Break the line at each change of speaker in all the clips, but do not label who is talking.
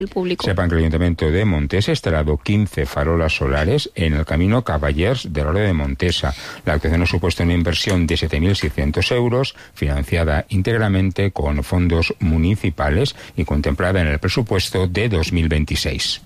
el público.
Sepan que el Ayuntamiento de Montesa ha instalado 15 farolas solares en el camino Cavallers de l'Hora de Montesa. La actuación ha supuesto una inversión de 7.600 euros, financiada íntegramente con fondos municipales y contemplada en el presupuesto de 2026.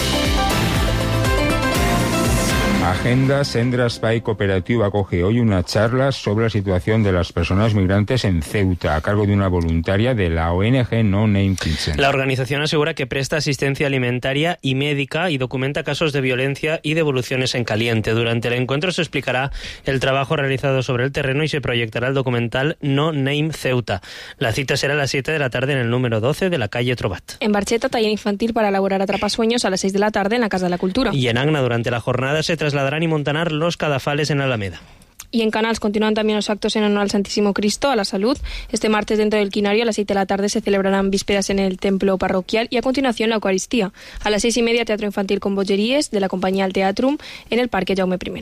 Agenda Sendra Espai Cooperatiu acoge hoy una charla sobre la situación de las personas migrantes en Ceuta, a cargo de una voluntaria de la ONG No Name Kitchen.
La organización asegura que presta asistencia alimentaria y médica y documenta casos de violencia y devoluciones en caliente. Durante el encuentro se explicará el trabajo realizado sobre el terreno y se proyectará el documental No Name Ceuta. La cita será a las 7 de la tarde en el número 12 de la calle Trobat.
En Barcheta, taller infantil para elaborar atrapasueños a las 6 de la tarde en la Casa de la Cultura.
Y en Agna, durante la jornada, se trasladarán y montanar los cadafales en Alameda.
Y en Canals continúan también los actos en honor al Santísimo Cristo, a la Salud. Este martes, dentro del Quinario, a las 7 de la tarde se celebrarán vísperas en el templo parroquial y a continuación la Eucaristía. A las 6:30, teatro infantil con bolleries de la compañía El Teatrum en el Parque Jaume I.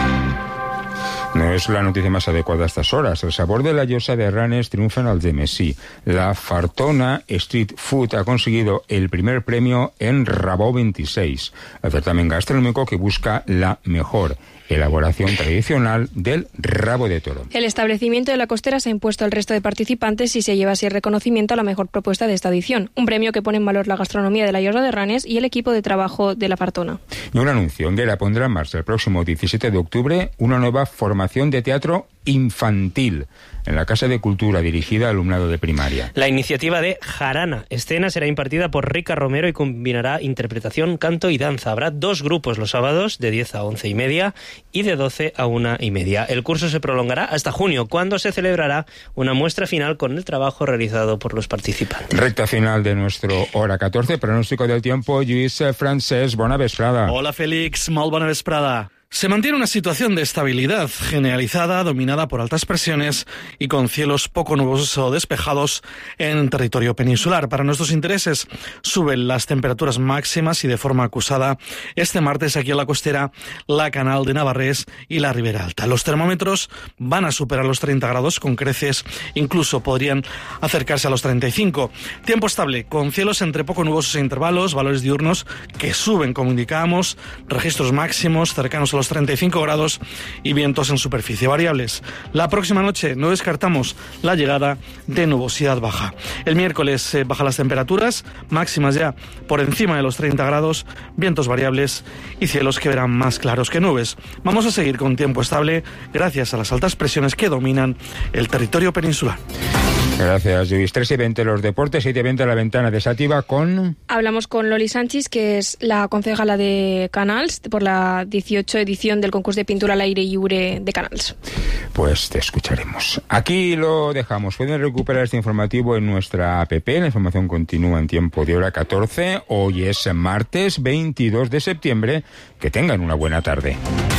No es la noticia más adecuada a estas horas. El sabor de la llosa de Ranes triunfa en Algemesí. La Fartona Street Food ha conseguido el primer premio en Rabó 26, el certamen gastronómico que busca la mejor elaboración tradicional del rabo de toro.
El establecimiento de la Costera se ha impuesto al resto de participantes y se lleva así el reconocimiento a la mejor propuesta de esta edición. Un premio que pone en valor la gastronomía de la llosa de Ranes y el equipo de trabajo de la Fartona.
Y un anuncio. Enguera pondrá en marcha el próximo 17 de octubre una nueva formación de teatro infantil en la Casa de Cultura dirigida al alumnado de primaria.
La iniciativa de Jarana Escena será impartida por Rica Romero y combinará interpretación, canto y danza. Habrá 2 grupos los sábados de 10 a 11:30 y de 12 a 1:30. El curso se prolongará hasta junio, cuando se celebrará una muestra final con el trabajo realizado por los participantes.
Recta final de nuestro Hora 14, pronóstico del tiempo. Lluís Francesc, bona vesprada.
Hola Félix, molt bona vesprada. Se mantiene una situación de estabilidad generalizada, dominada por altas presiones y con cielos poco nubosos o despejados en territorio peninsular. Para nuestros intereses suben las temperaturas máximas y de forma acusada este martes aquí en la costera, la Canal de Navarrés y la Ribera Alta. Los termómetros van a superar los 30 grados con creces, incluso podrían acercarse a los 35. Tiempo estable, con cielos entre poco nubosos e intervalos, valores diurnos que suben, como indicábamos, registros máximos cercanos a los 35 grados y vientos en superficie variables. La próxima noche no descartamos la llegada de nubosidad baja. El miércoles bajan las temperaturas, máximas ya por encima de los 30 grados, vientos variables y cielos que verán más claros que nubes. Vamos a seguir con tiempo estable gracias a las altas presiones que dominan el territorio peninsular.
Gracias, Lluís. 3:20 los deportes, 7:20 la ventana de Sátiva con...
Hablamos con Loli Sánchez, que es la concejala de Canals, por la 18 edición del concurso de pintura al aire lliure de Canals.
Pues te escucharemos. Aquí lo dejamos. Pueden recuperar este informativo en nuestra app. La información continúa en tiempo de Hora 14. Hoy es martes 22 de septiembre. Que tengan una buena tarde.